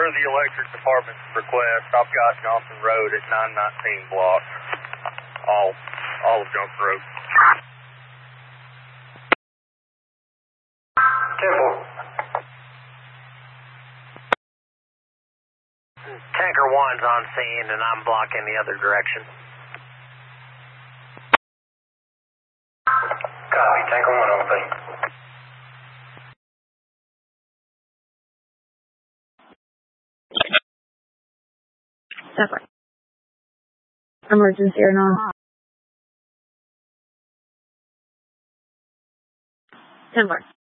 per the electric department's request, I've got Johnson Road at 919 block. All of Johnson Road. Temple. Tanker 1's on scene, and I'm blocking the other direction. Copy, Tanker 1 on scene. Separate. Emergency or not? Similar.